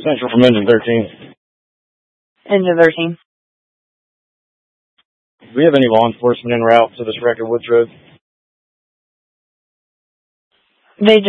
Central from Engine 13. Engine 13. Do we have any law enforcement en route to this wreck at Woods Road? They